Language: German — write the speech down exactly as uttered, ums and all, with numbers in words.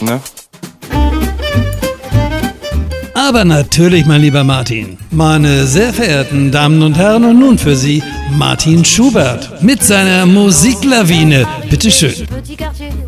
ne? Aber natürlich, mein lieber Martin. Meine sehr verehrten Damen und Herren, und nun für Sie Martin Schubert mit seiner Musiklawine. Bitteschön.